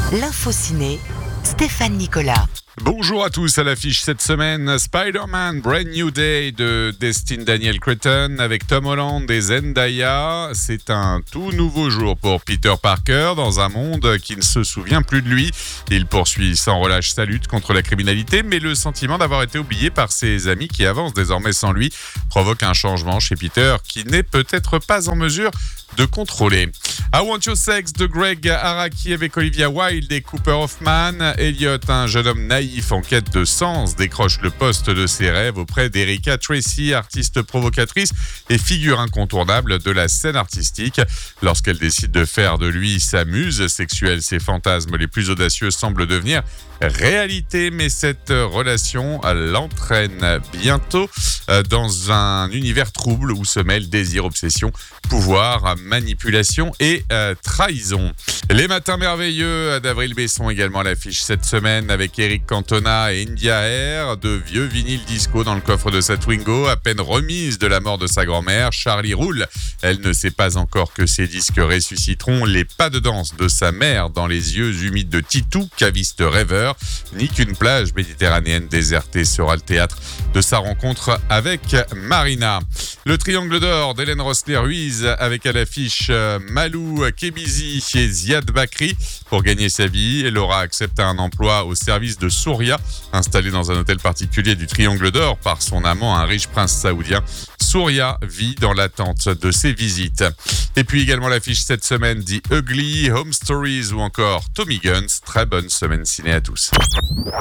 L'info ciné, Stéphane Nicolas. Bonjour à tous, à l'affiche cette semaine, Spider-Man Brand New Day de Destin Daniel Cretton avec Tom Holland et Zendaya. C'est un tout nouveau jour pour Peter Parker dans un monde qui ne se souvient plus de lui. Il poursuit sans relâche sa lutte contre la criminalité, mais le sentiment d'avoir été oublié par ses amis qui avancent désormais sans lui provoque un changement chez Peter qui n'est peut-être pas en mesure de contrôler. I Want Your Sex de Greg Araki avec Olivia Wilde et Cooper Hoffman. Elliot, un jeune homme naïf en quête de sens, décroche le poste de ses rêves auprès d'Erika Tracy, artiste provocatrice et figure incontournable de la scène artistique. Lorsqu'elle décide de faire de lui sa muse sexuelle, ses fantasmes les plus audacieux semblent devenir réalité, mais cette relation l'entraîne bientôt dans un univers trouble où se mêlent désir, obsession, pouvoir, manipulation et trahison. Les matins merveilleux d'Avril Besson également à l'affiche cette semaine avec Eric Cantona et India Air, de vieux vinyles disco dans le coffre de sa Twingo, à peine remise de la mort de sa grand-mère. Charlie roule, elle ne sait pas encore que ses disques ressusciteront les pas de danse de sa mère dans les yeux humides de Titou, caviste rêveur, ni qu'une plage méditerranéenne désertée sera le théâtre de sa rencontre avec Marina. Le triangle d'or d'Hélène Rossler-Ruiz avec à l'affiche Malou Kebizi et Ziad Bakri. Pour gagner sa vie, Laura accepte un emploi au service de Souria, installé dans un hôtel particulier du triangle d'or par son amant, un riche prince saoudien. Souria vit dans l'attente de ses visites. Et puis également l'affiche cette semaine dit Ugly, Home Stories ou encore Tommy Guns. Très bonne semaine ciné à tous.